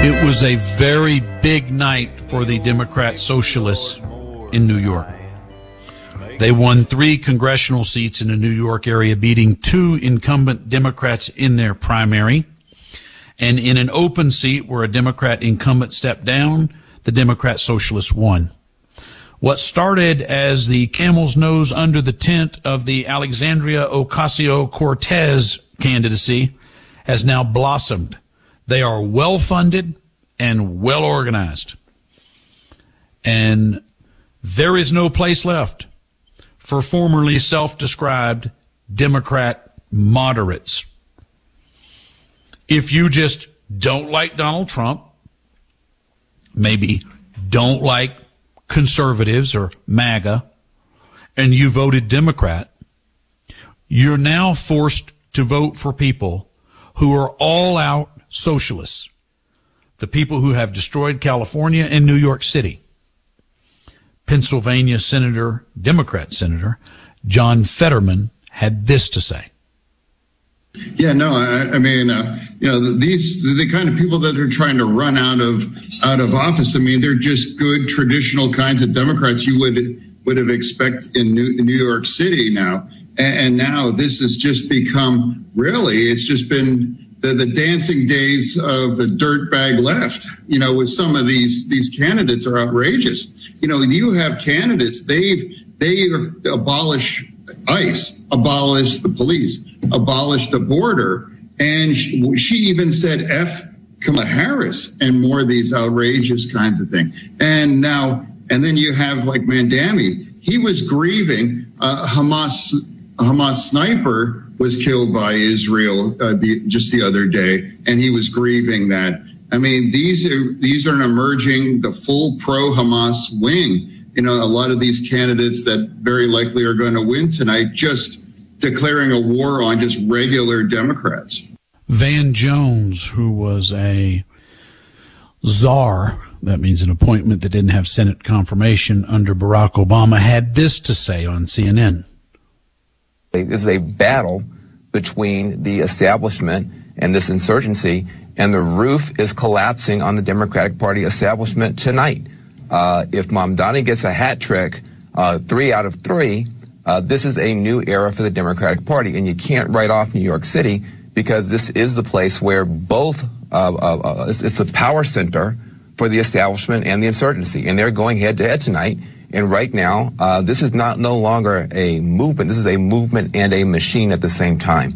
It was a very big night for the Democrat Socialists in New York. They won 3 congressional seats in the New York area, beating 2 incumbent Democrats in their primary. And in an open seat where a Democrat incumbent stepped down, the Democrat Socialists won. What started as the camel's nose under the tent of the Alexandria Ocasio-Cortez candidacy has now blossomed. They are well-funded and well-organized. And there is no place left for formerly self-described Democrat moderates. If you just don't like Donald Trump, maybe don't like conservatives or MAGA, and you voted Democrat, you're now forced to vote for people who are all-out socialists, the people who have destroyed California and New York City. Pennsylvania Senator, Democrat Senator, John Fetterman had this to say. Yeah, no, I mean, the kind of people that are trying to run out of office, I mean, they're just good traditional kinds of Democrats you would have expected in New York City now. And now this has just become, really, it's just been the dancing days of the dirtbag left, with some of these candidates are outrageous. You have candidates, they abolish ICE, abolish the police, abolish the border. And she even said F Kamala Harris and more of these outrageous kinds of things. And then you have like Mandami. He was grieving. Hamas sniper was killed by Israel just the other day, and he was grieving that. I mean, these are emerging the full pro-Hamas wing. A lot of these candidates that very likely are going to win tonight just declaring a war on just regular Democrats. Van Jones, who was a czar, that means an appointment that didn't have Senate confirmation under Barack Obama, had this to say on CNN. This is a battle between the establishment and this insurgency, and the roof is collapsing on the Democratic Party establishment tonight. If Mamdani gets a hat trick, 3 out of 3, this is a new era for the Democratic Party. And you can't write off New York City because this is the place where both, it's a power center for the establishment and the insurgency. And they're going head to head tonight. And right now, this is no longer a movement. This is a movement and a machine at the same time.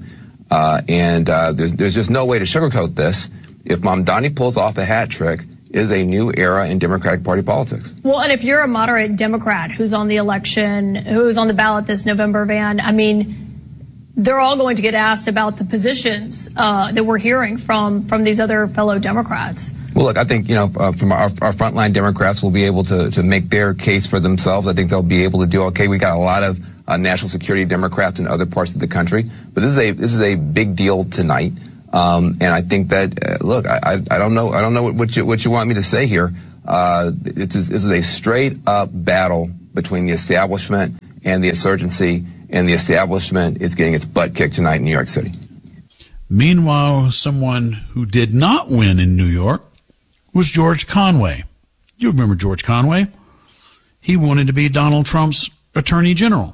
There's just no way to sugarcoat this. If Mamdani pulls off a hat trick, is a new era in Democratic Party politics. Well, and if you're a moderate Democrat who's on the ballot this November, Van, I mean, they're all going to get asked about the positions that we're hearing from these other fellow Democrats. Well, look, I think, from our frontline Democrats will be able to make their case for themselves. I think they'll be able to do okay. We got a lot of national security Democrats in other parts of the country, but this is a big deal tonight. And I think that, look, I don't know what you want me to say here. This is a straight up battle between the establishment and the insurgency, and the establishment is getting its butt kicked tonight in New York City. Meanwhile, someone who did not win in New York was George Conway. You remember George Conway? He wanted to be Donald Trump's attorney general.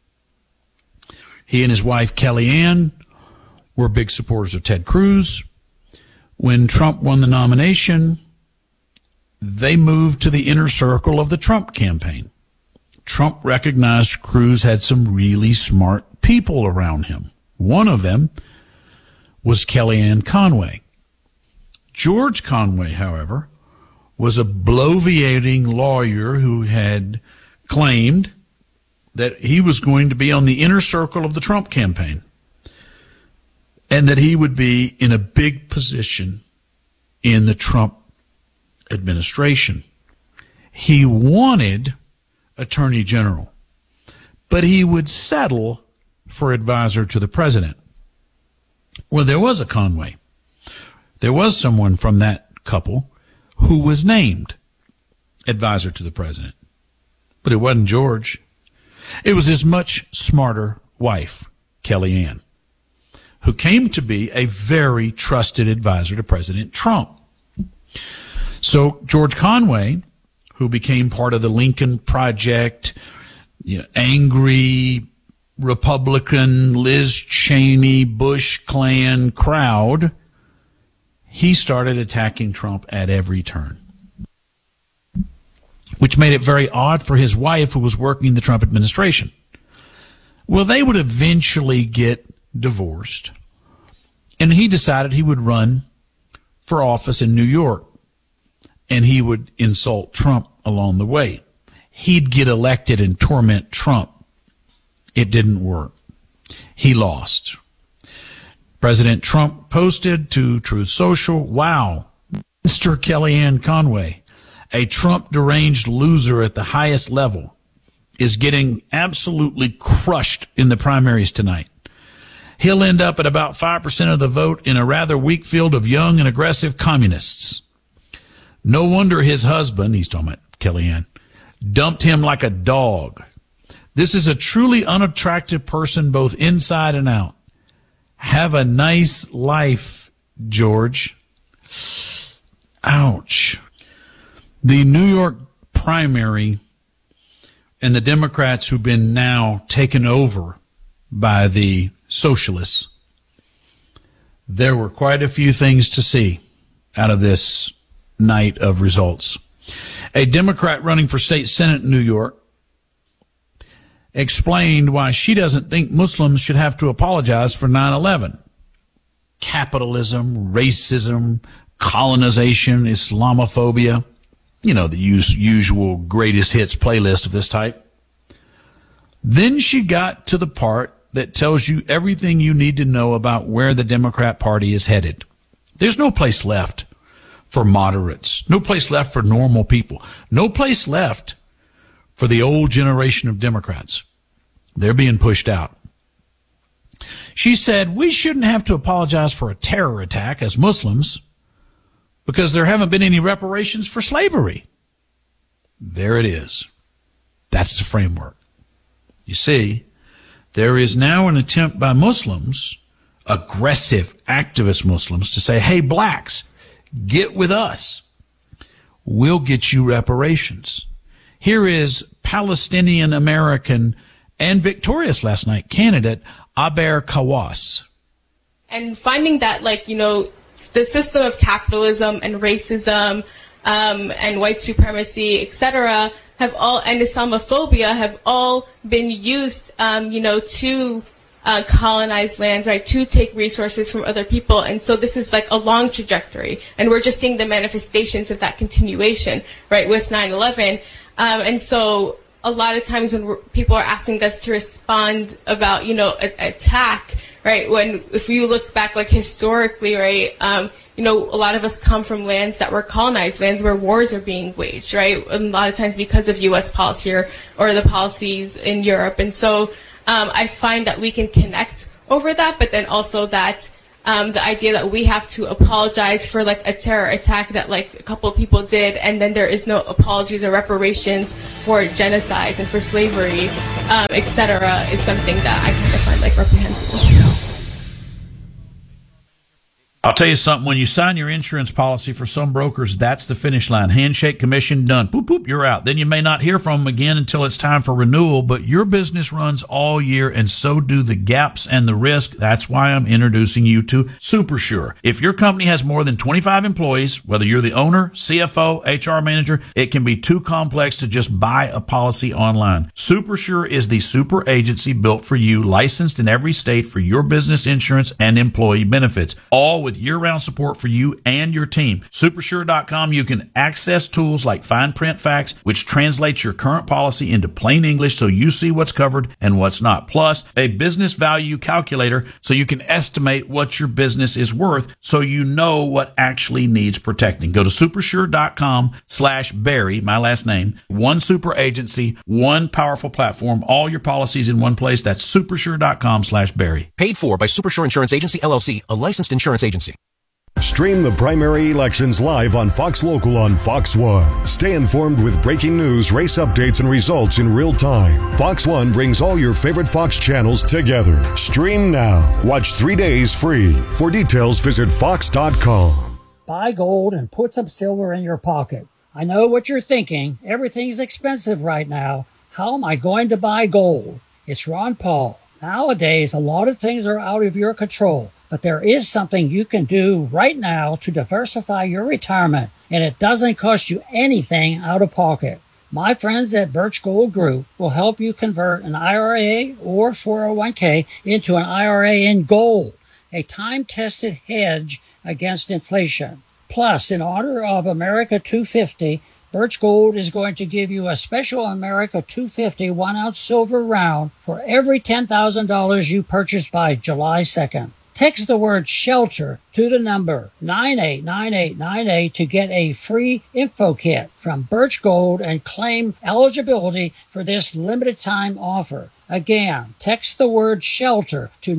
He and his wife, Kellyanne, were big supporters of Ted Cruz. When Trump won the nomination, they moved to the inner circle of the Trump campaign. Trump recognized Cruz had some really smart people around him. One of them was Kellyanne Conway. George Conway, however, was a bloviating lawyer who had claimed that he was going to be on the inner circle of the Trump campaign, and that he would be in a big position in the Trump administration. He wanted attorney general, but he would settle for advisor to the president. Well, there was a Conway. There was someone from that couple who was named advisor to the president, but it wasn't George. It was his much smarter wife, Kellyanne, who came to be a very trusted advisor to President Trump. So George Conway, who became part of the Lincoln Project, angry Republican, Liz Cheney, Bush Klan crowd, he started attacking Trump at every turn, which made it very odd for his wife, who was working in the Trump administration. Well, they would eventually get divorced, and he decided he would run for office in New York, and he would insult Trump along the way. He'd get elected and torment Trump. It didn't work. He lost. President Trump posted to Truth Social, "Wow, Mr. Kellyanne Conway, a Trump deranged loser at the highest level, is getting absolutely crushed in the primaries tonight. He'll end up at about 5% of the vote in a rather weak field of young and aggressive communists. No wonder his husband," he's talking about Kellyanne, "dumped him like a dog. This is a truly unattractive person both inside and out. Have a nice life, George." Ouch. The New York primary and the Democrats who've been now taken over by the socialists, there were quite a few things to see out of this night of results. A Democrat running for state Senate in New York explained why she doesn't think Muslims should have to apologize for 9/11. Capitalism, racism, colonization, Islamophobia, the usual greatest hits playlist of this type. Then she got to the part that tells you everything you need to know about where the Democrat Party is headed. There's no place left for moderates, no place left for normal people, no place left for the old generation of Democrats. They're being pushed out. She said, "We shouldn't have to apologize for a terror attack as Muslims because there haven't been any reparations for slavery." There it is. That's the framework. You see, there is now an attempt by Muslims, aggressive activist Muslims, to say, "Hey, blacks, get with us. We'll get you reparations." Here is Palestinian American and victorious last night candidate Aber Kawas. And finding that, the system of capitalism and racism and white supremacy, etc., and Islamophobia have all been used, to colonize lands, right, to take resources from other people. And so this is like a long trajectory. And we're just seeing the manifestations of that continuation, right, with 9/11. And so a lot of times when people are asking us to respond about, attack, right, if you look back, historically, right, a lot of us come from lands that were colonized, lands where wars are being waged, right, a lot of times because of U.S. policy or the policies in Europe. And so I find that we can connect over that, but then also that the idea that we have to apologize for a terror attack that a couple of people did, and then there is no apologies or reparations for genocides and for slavery, etc., is something that I find reprehensible. I'll tell you something, when you sign your insurance policy, for some brokers, that's the finish line. Handshake, commission, done. Boop, boop, you're out. Then you may not hear from them again until it's time for renewal, but your business runs all year, and so do the gaps and the risk. That's why I'm introducing you to SuperSure. If your company has more than 25 employees, whether you're the owner, CFO, HR manager, it can be too complex to just buy a policy online. SuperSure is the super agency built for you, licensed in every state for your business insurance and employee benefits, all with year-round support for you and your team. Supersure.com, you can access tools like Fine Print Facts, which translates your current policy into plain English so you see what's covered and what's not. Plus, a business value calculator so you can estimate what your business is worth so you know what actually needs protecting. Go to supersure.com/Barry, my last name. One super agency, one powerful platform, all your policies in one place. That's supersure.com/Barry. Paid for by Supersure Insurance Agency, LLC, a licensed insurance agency. Stream the primary elections live on Fox Local on Fox One. Stay informed with breaking news, race updates, and results in real time. Fox One brings all your favorite Fox channels together. Stream now. Watch 3 days free. For details, visit Fox.com. Buy gold and put some silver in your pocket. I know what you're thinking. Everything's expensive right now. How am I going to buy gold? It's Ron Paul. Nowadays, a lot of things are out of your control, but there is something you can do right now to diversify your retirement, and it doesn't cost you anything out of pocket. My friends at Birch Gold Group will help you convert an IRA or 401k into an IRA in gold, a time-tested hedge against inflation. Plus, in honor of America 250, Birch Gold is going to give you a special America 250 1-ounce silver round for every $10,000 you purchase by July 2nd. Text the word SHELTER to the number 989898 to get a free info kit from Birch Gold and claim eligibility for this limited time offer. Again, text the word SHELTER to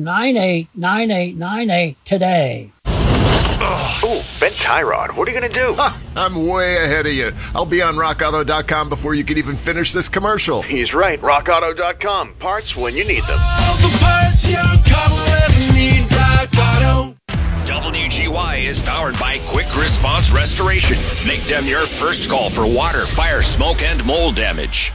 989898 today. Oh, Ben Tyrod, what are you going to do? I'm way ahead of you. I'll be on RockAuto.com before you can even finish this commercial. He's right. RockAuto.com. Parts when you need them. All the parts you ever need, Rock Auto. WGY is powered by Quick Response Restoration. Make them your first call for water, fire, smoke, and mold damage.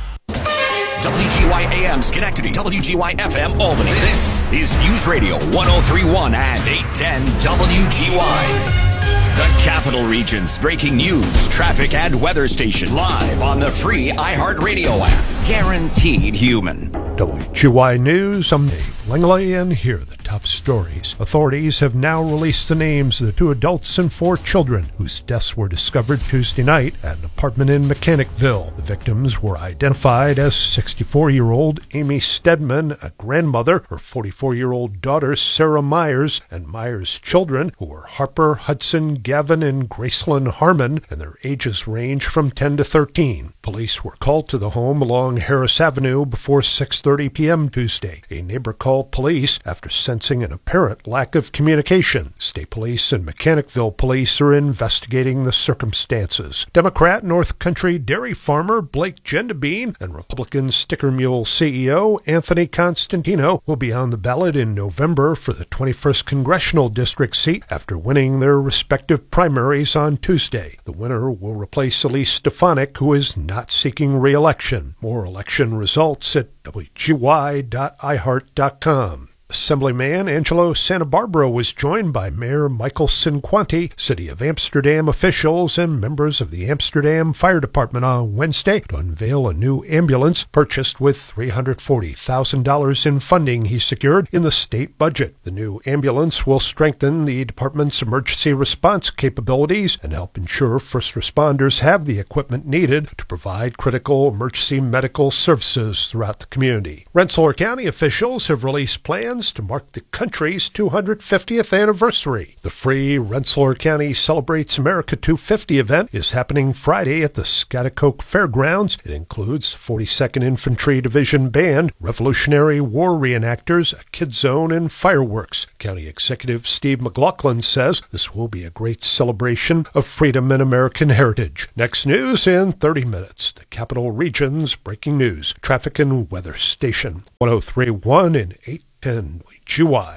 WGY AM Schenectady, WGY FM Albany. This is News Radio 1031 and 810 WGY. The Capital Region's breaking news, traffic, and weather station live on the free iHeartRadio app. Guaranteed human. WGY News, I'm Dave Langley, and here are the top stories. Authorities have now released the names of the 2 adults and 4 children whose deaths were discovered Tuesday night at an apartment in Mechanicville. The victims were identified as 64-year-old Amy Stedman, a grandmother, her 44-year-old daughter Sarah Myers, and Myers' children, who were Harper, Hudson, Gavin, and Gracelyn Harmon, and their ages range from 10 to 13. Police were called to the home along Harris Avenue before 6:30 p.m. Tuesday. A neighbor called police after sensing an apparent lack of communication. State Police and Mechanicville Police are investigating the circumstances. Democrat North Country dairy farmer Blake Gendabine and Republican Sticker Mule CEO Anthony Constantino will be on the ballot in November for the 21st Congressional District seat after winning their respective primaries on Tuesday. The winner will replace Elise Stefanik, who is not seeking re-election. More election results at wgy.iheart.com. Assemblyman Angelo Santa Barbara was joined by Mayor Michael Cinquanti, City of Amsterdam officials, and members of the Amsterdam Fire Department on Wednesday to unveil a new ambulance purchased with $340,000 in funding he secured in the state budget. The new ambulance will strengthen the department's emergency response capabilities and help ensure first responders have the equipment needed to provide critical emergency medical services throughout the community. Rensselaer County officials have released plans to mark the country's 250th anniversary. The free Rensselaer County Celebrates America 250 event is happening Friday at the Schaghticoke Fairgrounds. It includes 42nd Infantry Division Band, Revolutionary War reenactors, a kid zone, and fireworks. County Executive Steve McLaughlin says this will be a great celebration of freedom and American heritage. Next news in 30 minutes. The Capital Region's breaking news, traffic and weather station 103.1 and 810 WGY.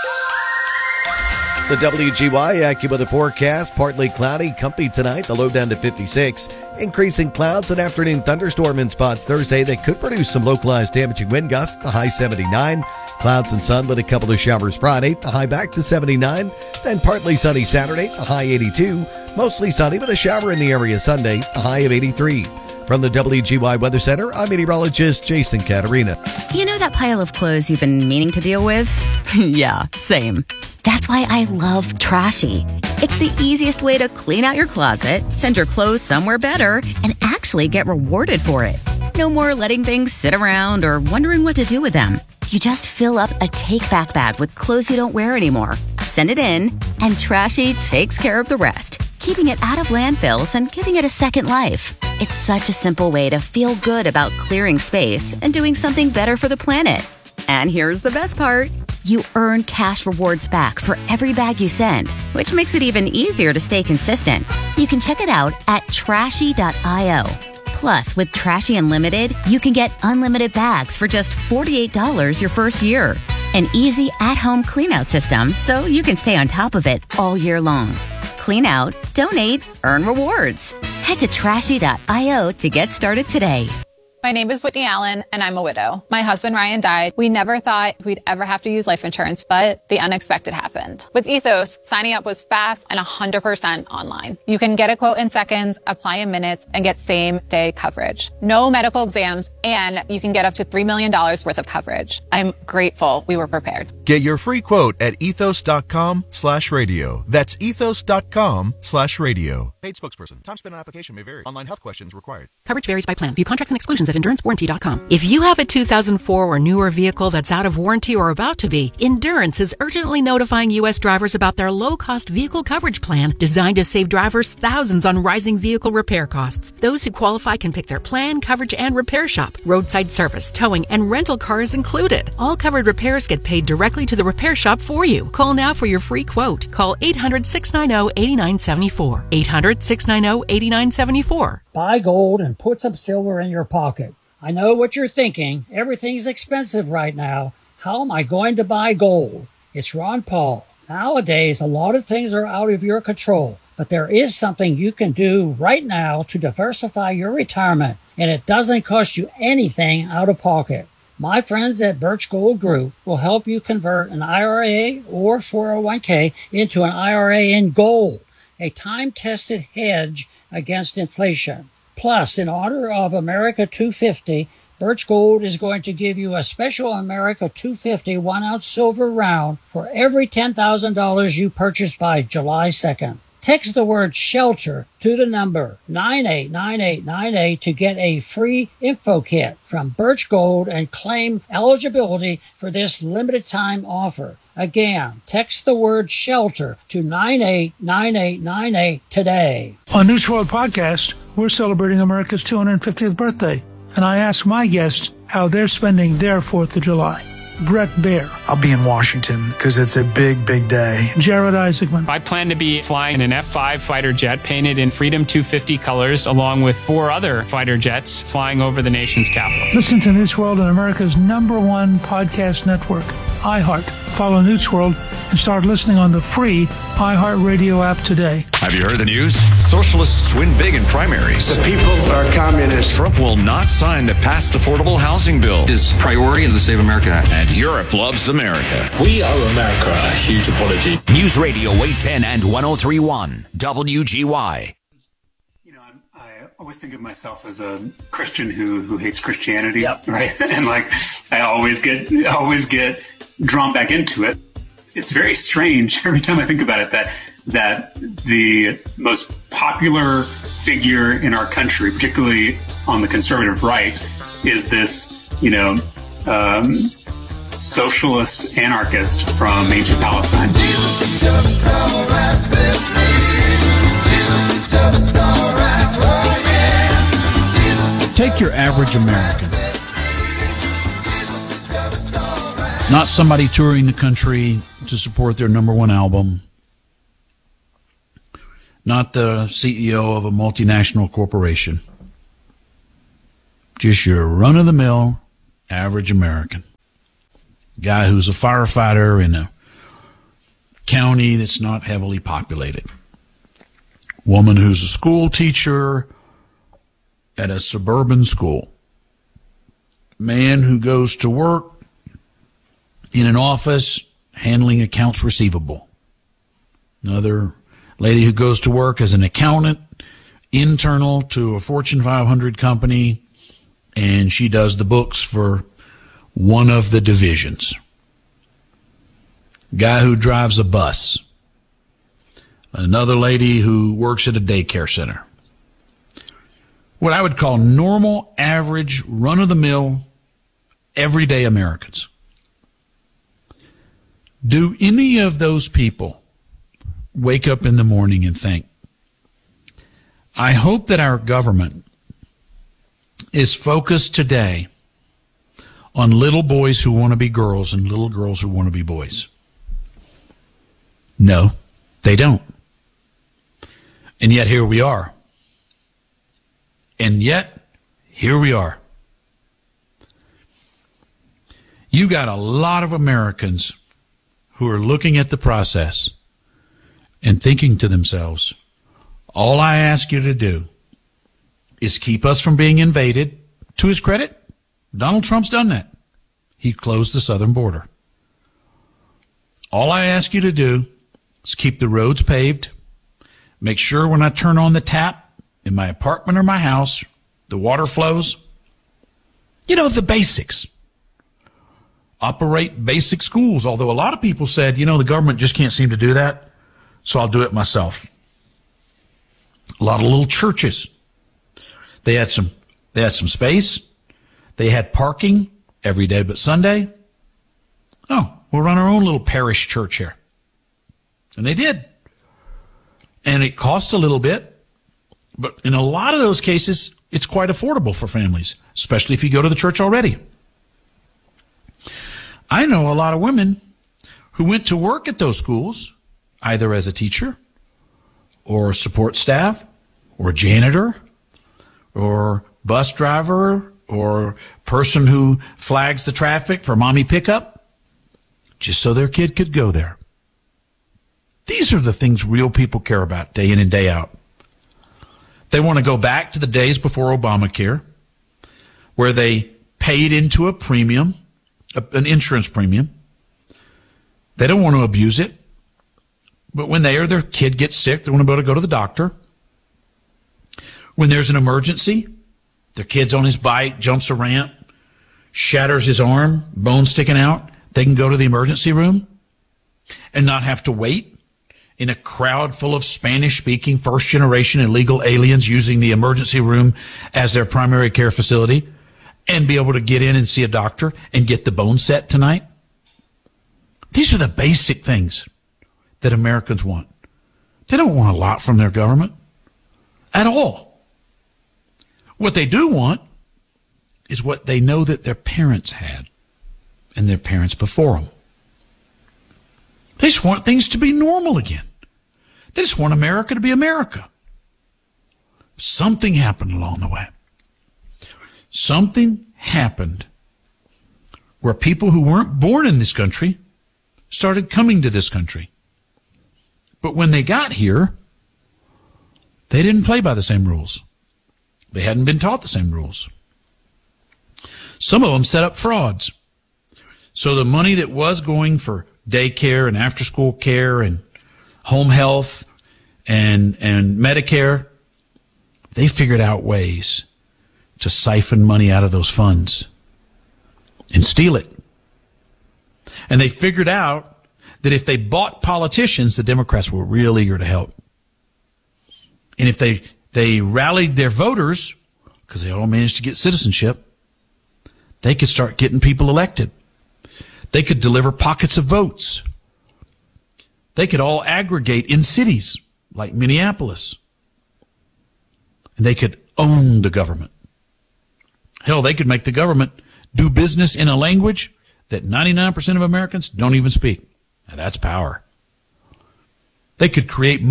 The WGY AccuWeather forecast, partly cloudy, comfy tonight, the low down to 56. Increasing clouds and afternoon thunderstorm in spots Thursday that could produce some localized damaging wind gusts, the high 79. Clouds and sun with a couple of showers Friday, the high back to 79. Then partly sunny Saturday, the high 82. Mostly sunny with a shower in the area Sunday, the high of 83. From the WGY Weather Center, I'm meteorologist Jason Caterina. You know that pile of clothes you've been meaning to deal with? Yeah, same. That's why I love Trashy. It's the easiest way to clean out your closet, send your clothes somewhere better, and actually get rewarded for it. No more letting things sit around or wondering what to do with them. You just fill up a take-back bag with clothes you don't wear anymore. Send it in, and Trashy takes care of the rest, keeping it out of landfills and giving it a second life. It's such a simple way to feel good about clearing space and doing something better for the planet. And here's the best part. You earn cash rewards back for every bag you send, which makes it even easier to stay consistent. You can check it out at trashy.io. Plus, with Trashy Unlimited, you can get unlimited bags for just $48 your first year. An easy at-home cleanout system so you can stay on top of it all year long. clean out, donate, earn rewards. Head to trashy.io to get started today. My name is Whitney Allen, and I'm a widow. My husband, Ryan, died. We never thought we'd ever have to use life insurance, but the unexpected happened. With Ethos, signing up was fast and 100% online. You can get a quote in seconds, apply in minutes, and get same-day coverage. No medical exams, and you can get up to $3 million worth of coverage. I'm grateful we were prepared. Get your free quote at ethos.com/radio. That's ethos.com/radio. Paid spokesperson. Time spent on application may vary. Online health questions required. Coverage varies by plan. View contracts and exclusions at EnduranceWarranty.com. If you have a 2004 or newer vehicle that's out of warranty or about to be, Endurance is urgently notifying U.S. drivers about their low-cost vehicle coverage plan designed to save drivers thousands on rising vehicle repair costs. Those who qualify can pick their plan, coverage, and repair shop. Roadside service, towing, and rental cars included. All covered repairs get paid directly to the repair shop for you. Call now for your free quote. Call 800-690-8974. 800-690-8974. Buy gold and put some silver in your pocket. I know what you're thinking. Everything's expensive right now. How am I going to buy gold? It's Ron Paul. Nowadays, a lot of things are out of your control, but there is something you can do right now to diversify your retirement, and it doesn't cost you anything out of pocket. My friends at Birch Gold Group will help you convert an IRA or 401k into an IRA in gold, a time-tested hedge against inflation. Plus, in honor of America 250, Birch Gold is going to give you a special America 250 1-ounce silver round for every $10,000 you purchase by July 2nd. Text the word SHELTER to the number 989898 to get a free info kit from Birch Gold and claim eligibility for this limited time offer. Again, text the word SHELTER to 989898 today. On News World Podcast, we're celebrating America's 250th birthday, and I asked my guests how they're spending their 4th of July. Brett Baer. I'll be in Washington because it's a big, big day. Jared Isaacman. I plan to be flying an F-5 fighter jet painted in Freedom 250 colors, along with 4 other fighter jets flying over the nation's capital. Listen to News World on America's #1 podcast network, iHeart. Follow News World and start listening on the free iHeartRadio app today. Have you heard the news? Socialists win big in primaries. The people are communists. Trump will not sign the passed affordable housing bill. His priority is the Save America Act. And Europe loves America. We are America. A huge apology. News Radio 810 and 103.1 WGY. I always think of myself as a Christian who hates Christianity, right? And I always get drawn back into it. It's very strange every time I think about it that the most popular figure in our country, particularly on the conservative right, is this, socialist anarchist from ancient Palestine. Jesus is just all right with me. Jesus is just all right, oh yeah. Take your average American. Not somebody touring the country to support their #1 album. Not the CEO of a multinational corporation. Just your run-of-the-mill average American. Guy who's a firefighter in a county that's not heavily populated. Woman who's a school teacher at a suburban school. Man who goes to work in an office handling accounts receivable. Another lady who goes to work as an accountant, internal to a Fortune 500 company, and she does the books for one of the divisions. Guy who drives a bus. Another lady who works at a daycare center. What I would call normal, average, run-of-the-mill, everyday Americans. Do any of those people wake up in the morning and think, I hope that our government is focused today on little boys who want to be girls and little girls who want to be boys? No, they don't. And yet here we are. And yet here we are. You got a lot of Americans who are looking at the process and thinking to themselves, all I ask you to do is keep us from being invaded. To his credit, Donald Trump's done that. He closed the southern border. All I ask you to do is keep the roads paved. Make sure when I turn on the tap in my apartment or my house, the water flows. You know, the basics. Operate basic schools, although a lot of people said, the government just can't seem to do that, so I'll do it myself. A lot of little churches. They had some space. They had parking every day but Sunday. Oh, we'll run our own little parish church here. And they did. And it cost a little bit, but in a lot of those cases, it's quite affordable for families, especially if you go to the church already. I know a lot of women who went to work at those schools, either as a teacher or support staff or janitor or bus driver or person who flags the traffic for mommy pickup, just so their kid could go there. These are the things real people care about day in and day out. They want to go back to the days before Obamacare, where they paid into a premium, an insurance premium. They don't want to abuse it. But when they or their kid gets sick, they want to be able to go to the doctor. When there's an emergency, their kid's on his bike, jumps a ramp, shatters his arm, bone sticking out, they can go to the emergency room and not have to wait in a crowd full of Spanish-speaking first-generation illegal aliens using the emergency room as their primary care facility and be able to get in and see a doctor and get the bone set tonight. These are the basic things that Americans want. They don't want a lot from their government at all. What they do want is what they know that their parents had and their parents before them. They just want things to be normal again. They just want America to be America. Something happened along the way. Something happened where people who weren't born in this country started coming to this country. But when they got here, they didn't play by the same rules. They hadn't been taught the same rules. Some of them set up frauds. So the money that was going for daycare and after-school care and home health and Medicare, they figured out ways to siphon money out of those funds and steal it. And they figured out that if they bought politicians, the Democrats were real eager to help. And if they rallied their voters, because they all managed to get citizenship, they could start getting people elected. They could deliver pockets of votes. They could all aggregate in cities like Minneapolis. And they could own the government. Hell, they could make the government do business in a language that 99% of Americans don't even speak. Now, that's power. They could create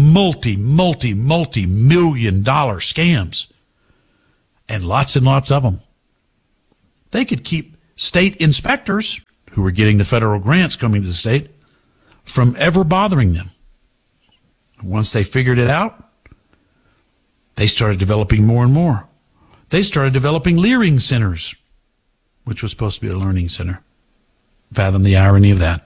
multi-million dollar scams. And lots of them. They could keep state inspectors who were getting the federal grants coming to the state from ever bothering them. Once they figured it out, they started developing more and more. They started developing Leering centers, which was supposed to be a learning center. Fathom the irony of that.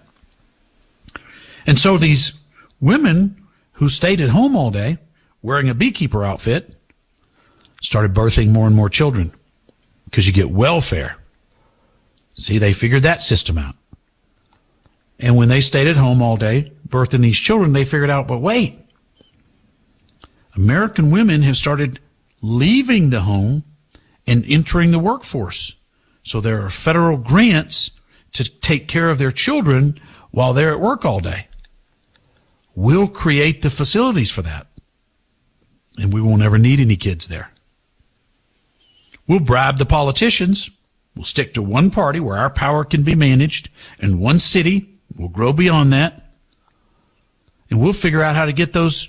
And so these women who stayed at home all day wearing a beekeeper outfit started birthing more and more children because you get welfare. See, they figured that system out. And when they stayed at home all day birthing these children, they figured out, but wait, American women have started leaving the home and entering the workforce. So there are federal grants to take care of their children while they're at work all day. We'll create the facilities for that. And we won't ever need any kids there. We'll bribe the politicians. We'll stick to one party where our power can be managed, and one city. We'll grow beyond that. And we'll figure out how to get those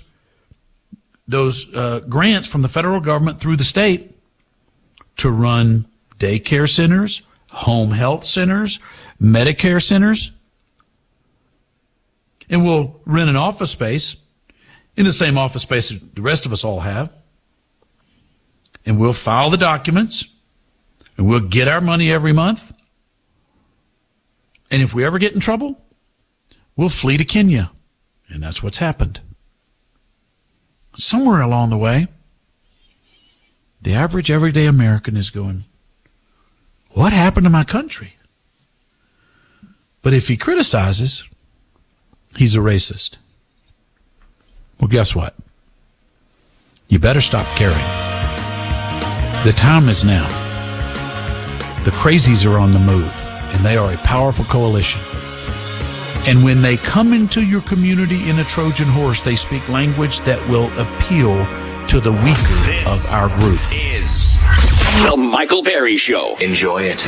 grants from the federal government through the state to run daycare centers, home health centers, Medicare centers. And we'll rent an office space in the same office space that the rest of us all have. And we'll file the documents, and we'll get our money every month. And if we ever get in trouble, we'll flee to Kenya. And that's what's happened. Somewhere along the way, the average everyday American is going, what happened to my country? But if he criticizes, he's a racist. Well, guess what? You better stop caring. The time is now. The crazies are on the move, and they are a powerful coalition. And when they come into your community in a Trojan horse, they speak language that will appeal to the weaker of our group. Is the Michael Berry Show. Enjoy it.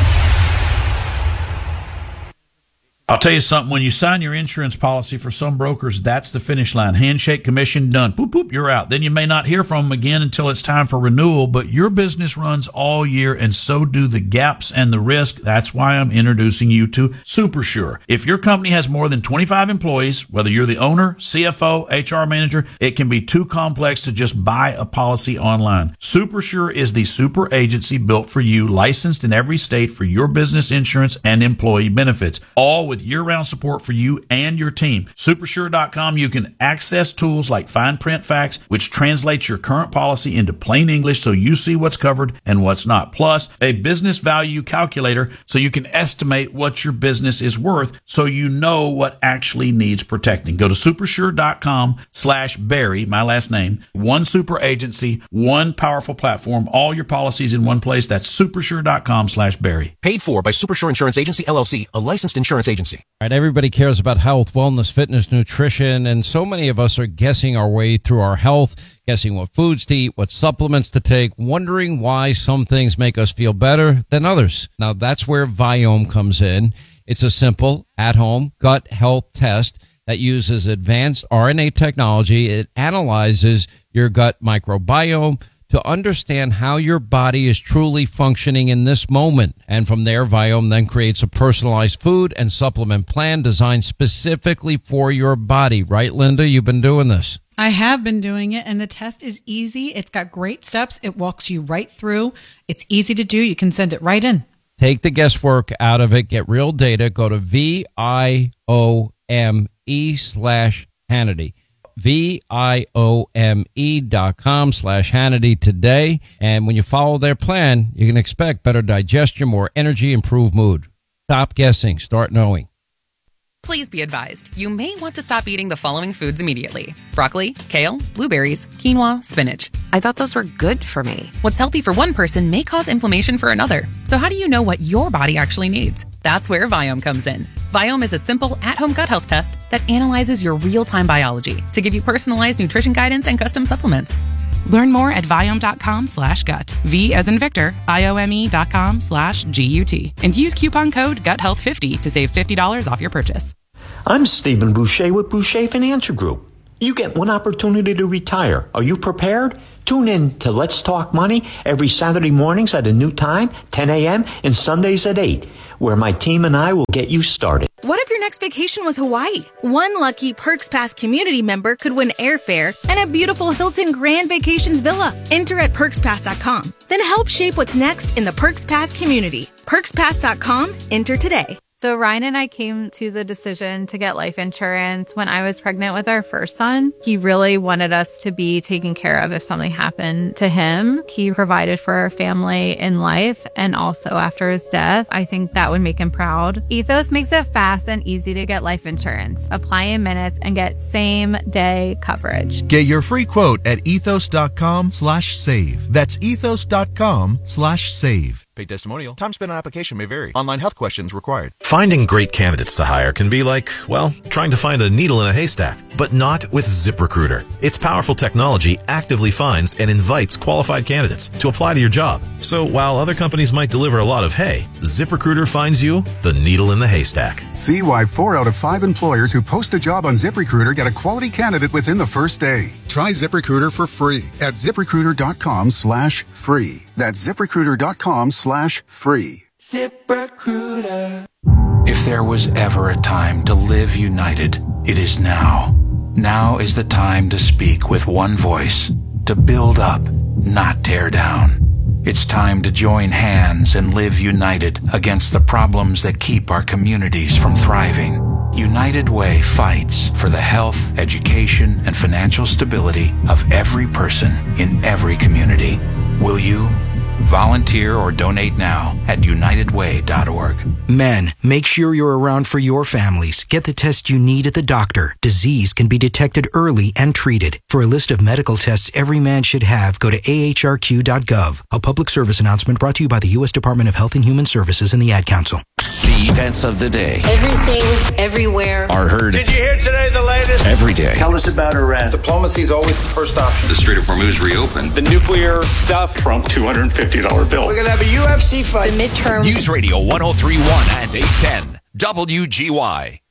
I'll tell you something, when you sign your insurance policy for some brokers, that's the finish line. Handshake, commission, done. Boop, boop, you're out. Then you may not hear from them again until it's time for renewal, but your business runs all year, and so do the gaps and the risk. That's why I'm introducing you to SuperSure. If your company has more than 25 employees, whether you're the owner, CFO, HR manager, it can be too complex to just buy a policy online. SuperSure is the super agency built for you, licensed in every state for your business insurance and employee benefits, all with year-round support for you and your team. Supersure.com, you can access tools like Fine Print Facts, which translates your current policy into plain English so you see what's covered and what's not. Plus, a business value calculator so you can estimate what your business is worth so you know what actually needs protecting. Go to supersure.com/Barry, my last name. One super agency, one powerful platform, all your policies in one place. That's supersure.com/Barry. Paid for by Supersure Insurance Agency, LLC, a licensed insurance agency. All right, everybody cares about health, wellness, fitness, nutrition, and so many of us are guessing our way through our health, guessing what foods to eat, what supplements to take, wondering why some things make us feel better than others. Now, that's where Viome comes in. It's a simple, at-home gut health test that uses advanced RNA technology. It analyzes your gut microbiome to understand how your body is truly functioning in this moment. And from there, Viome then creates a personalized food and supplement plan designed specifically for your body. Right, Linda? You've been doing this. I have been doing it, and the test is easy. It's got great steps. It walks you right through. It's easy to do. You can send it right in. Take the guesswork out of it. Get real data. Go to VIOME/Hannity. VIOME.com/Hannity today. And when you follow their plan, you can expect better digestion, more energy, improved mood. Stop guessing. Start knowing. Please be advised, you may want to stop eating the following foods immediately. Broccoli, kale, blueberries, quinoa, spinach. I thought those were good for me. What's healthy for one person may cause inflammation for another. So how do you know what your body actually needs? That's where Viome comes in. Viome is a simple at-home gut health test that analyzes your real-time biology to give you personalized nutrition guidance and custom supplements. Learn more at Viome.com/gut. V as in Victor, IOME.com/GUT. And use coupon code GUTHEALTH50 to save $50 off your purchase. I'm Stephen Boucher with Boucher Financial Group. You get one opportunity to retire. Are you prepared? Tune in to Let's Talk Money every Saturday mornings at a new time, 10 a.m., and Sundays at 8, where my team and I will get you started. What if your next vacation was Hawaii? One lucky Perks Pass community member could win airfare and a beautiful Hilton Grand Vacations villa. Enter at PerksPass.com. Then help shape what's next in the Perks Pass community. PerksPass.com. Enter today. So Ryan and I came to the decision to get life insurance when I was pregnant with our first son. He really wanted us to be taken care of if something happened to him. He provided for our family in life and also after his death. I think that would make him proud. Ethos makes it fast and easy to get life insurance. Apply in minutes and get same-day coverage. Get your free quote at ethos.com/save. That's ethos.com/save. Paid testimonial. Time spent on application may vary. Online health questions required. Finding great candidates to hire can be like, well, trying to find a needle in a haystack, but not with ZipRecruiter. Its powerful technology actively finds and invites qualified candidates to apply to your job. So while other companies might deliver a lot of hay, ZipRecruiter finds you the needle in the haystack. See why 4 out of 5 employers who post a job on ZipRecruiter get a quality candidate within the first day. Try ZipRecruiter for free at ZipRecruiter.com/free. That's ZipRecruiter.com/free. ZipRecruiter. If there was ever a time to live united, it is now. Now is the time to speak with one voice, to build up, not tear down. It's time to join hands and live united against the problems that keep our communities from thriving. United Way fights for the health, education, and financial stability of every person in every community. Will you? Volunteer or donate now at unitedway.org. Men, make sure you're around for your families. Get the test you need at the doctor. Disease can be detected early and treated. For a list of medical tests every man should have, go to ahrq.gov. A public service announcement brought to you by the U.S. Department of Health and Human Services and the Ad Council. The events of the day. Everything, everywhere. Are heard. Did you hear today the latest? Every day. Tell us about Iran. Diplomacy is always the first option. The Strait of Hormuz reopened. The nuclear stuff. Trump $250 bill. We're going to have a UFC fight. The midterms. News Radio 103.1 and 810. WGY.